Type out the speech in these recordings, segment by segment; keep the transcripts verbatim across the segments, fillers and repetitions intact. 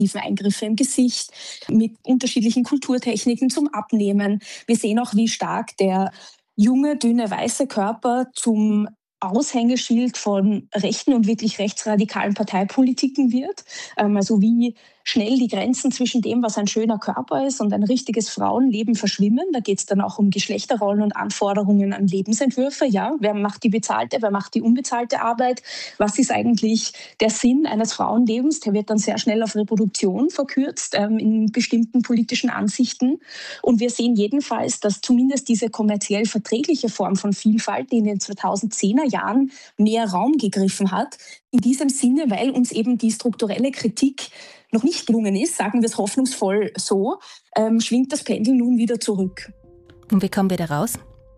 Eingriffe im Gesicht, mit unterschiedlichen Kulturtechniken zum Abnehmen. Wir sehen auch, wie stark der junge, dünne, weiße Körper zum Aushängeschild von rechten und wirklich rechtsradikalen Parteipolitiken wird. Also wie schnell die Grenzen zwischen dem, was ein schöner Körper ist und ein richtiges Frauenleben verschwimmen. Da geht es dann auch um Geschlechterrollen und Anforderungen an Lebensentwürfe. Ja, wer macht die bezahlte, wer macht die unbezahlte Arbeit? Was ist eigentlich der Sinn eines Frauenlebens? Der wird dann sehr schnell auf Reproduktion verkürzt ähm, in bestimmten politischen Ansichten. Und wir sehen jedenfalls, dass zumindest diese kommerziell verträgliche Form von Vielfalt, die in den zweitausendzehner Jahren mehr Raum gegriffen hat, in diesem Sinne, weil uns eben die strukturelle Kritik noch nicht gelungen ist, sagen wir es hoffnungsvoll so, ähm, schwingt das Pendel nun wieder zurück. Und wie kommen wir da raus?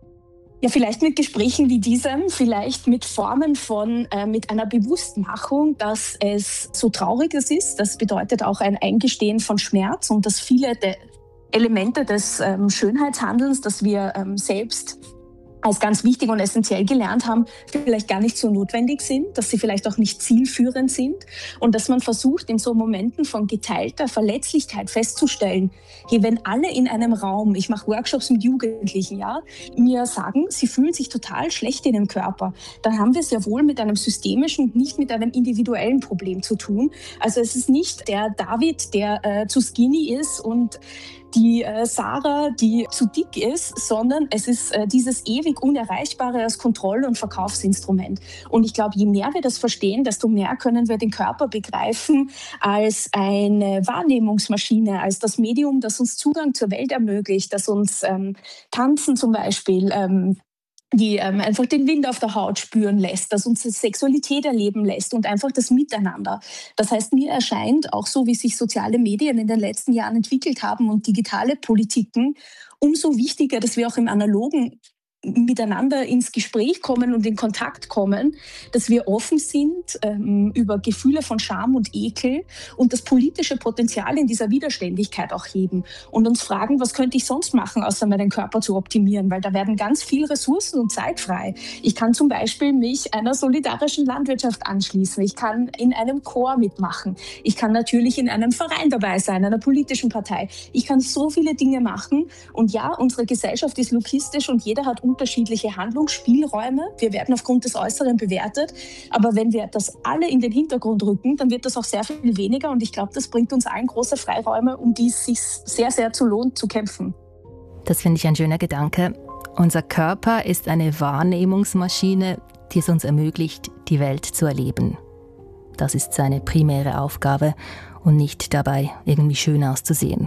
Ja, vielleicht mit Gesprächen wie diesem, vielleicht mit Formen von, äh, mit einer Bewusstmachung, dass es so traurig es ist. Das bedeutet auch ein Eingestehen von Schmerz und dass viele der Elemente des ähm, Schönheitshandelns, dass wir ähm, selbst als ganz wichtig und essentiell gelernt haben, vielleicht gar nicht so notwendig sind, dass sie vielleicht auch nicht zielführend sind und dass man versucht, in so Momenten von geteilter Verletzlichkeit festzustellen, hey, wenn alle in einem Raum, ich mache Workshops mit Jugendlichen, ja, mir sagen, sie fühlen sich total schlecht in dem Körper, dann haben wir es ja wohl mit einem systemischen, nicht mit einem individuellen Problem zu tun. Also es ist nicht der David, der äh, zu skinny ist und die äh, Sarah, die zu dick ist, sondern es ist äh, dieses ewig Unerreichbare als Kontroll- und Verkaufsinstrument. Und ich glaube, je mehr wir das verstehen, desto mehr können wir den Körper begreifen als eine Wahrnehmungsmaschine, als das Medium, das uns Zugang zur Welt ermöglicht, das uns ähm, Tanzen zum Beispiel ähm, die ähm, einfach den Wind auf der Haut spüren lässt, das uns Sexualität erleben lässt und einfach das Miteinander. Das heißt, mir erscheint, auch so wie sich soziale Medien in den letzten Jahren entwickelt haben und digitale Politiken, umso wichtiger, dass wir auch im analogen miteinander ins Gespräch kommen und in Kontakt kommen, dass wir offen sind ähm, über Gefühle von Scham und Ekel und das politische Potenzial in dieser Widerständigkeit auch heben und uns fragen, was könnte ich sonst machen, außer meinen Körper zu optimieren, weil da werden ganz viel Ressourcen und Zeit frei. Ich kann zum Beispiel mich einer solidarischen Landwirtschaft anschließen, ich kann in einem Chor mitmachen, ich kann natürlich in einem Verein dabei sein, einer politischen Partei. Ich kann so viele Dinge machen und ja, unsere Gesellschaft ist logistisch und jeder hat unterschiedliche Handlungsspielräume. Wir werden aufgrund des Äußeren bewertet. Aber wenn wir das alle in den Hintergrund rücken, dann wird das auch sehr viel weniger. Und ich glaube, das bringt uns allen große Freiräume, um die es sich sehr, sehr zu lohnt, zu kämpfen. Das finde ich ein schöner Gedanke. Unser Körper ist eine Wahrnehmungsmaschine, die es uns ermöglicht, die Welt zu erleben. Das ist seine primäre Aufgabe und nicht dabei, irgendwie schön auszusehen.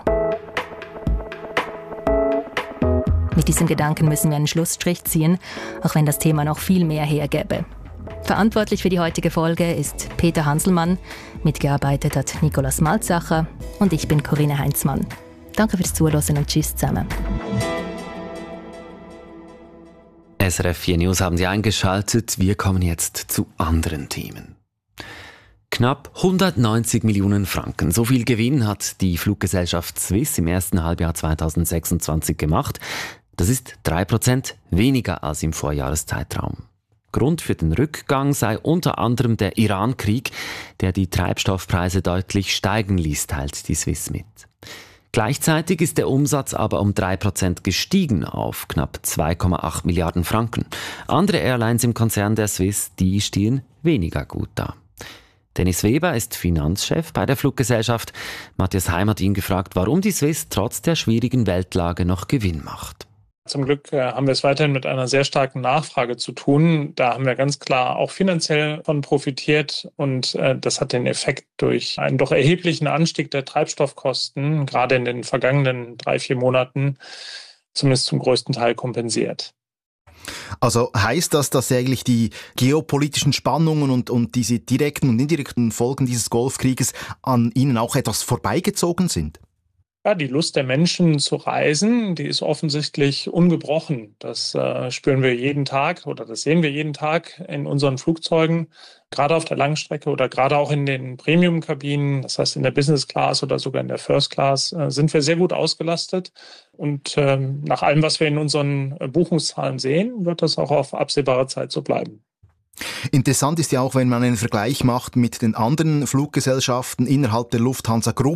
Mit diesem Gedanken müssen wir einen Schlussstrich ziehen, auch wenn das Thema noch viel mehr hergäbe. Verantwortlich für die heutige Folge ist Peter Hanselmann, mitgearbeitet hat Nikolaus Malzacher und ich bin Corinne Heinzmann. Danke fürs Zuhören und tschüss zusammen. S R F vier News haben Sie eingeschaltet. Wir kommen jetzt zu anderen Themen. Knapp hundertneunzig Millionen Franken. So viel Gewinn hat die Fluggesellschaft Swiss im ersten Halbjahr zweitausendsechsundzwanzig gemacht. Das ist drei Prozent weniger als im Vorjahreszeitraum. Grund für den Rückgang sei unter anderem der Iran-Krieg, der die Treibstoffpreise deutlich steigen ließ, teilt die Swiss mit. Gleichzeitig ist der Umsatz aber um drei Prozent gestiegen auf knapp zwei Komma acht Milliarden Franken. Andere Airlines im Konzern der Swiss, die stehen weniger gut da. Dennis Weber ist Finanzchef bei der Fluggesellschaft. Matthias Heim hat ihn gefragt, warum die Swiss trotz der schwierigen Weltlage noch Gewinn macht. Zum Glück äh, haben wir es weiterhin mit einer sehr starken Nachfrage zu tun. Da haben wir ganz klar auch finanziell von profitiert und äh, das hat den Effekt durch einen doch erheblichen Anstieg der Treibstoffkosten, gerade in den vergangenen drei, vier Monaten, zumindest zum größten Teil kompensiert. Also heißt das, dass eigentlich die geopolitischen Spannungen und, und diese direkten und indirekten Folgen dieses Golfkrieges an Ihnen auch etwas vorbeigezogen sind? Ja, die Lust der Menschen zu reisen, die ist offensichtlich ungebrochen. Das äh, spüren wir jeden Tag oder das sehen wir jeden Tag in unseren Flugzeugen, gerade auf der Langstrecke oder gerade auch in den Premium-Kabinen, das heißt in der Business Class oder sogar in der First Class, äh, sind wir sehr gut ausgelastet. Und ähm, nach allem, was wir in unseren Buchungszahlen sehen, wird das auch auf absehbare Zeit so bleiben. Interessant ist ja auch, wenn man einen Vergleich macht mit den anderen Fluggesellschaften innerhalb der Lufthansa Group.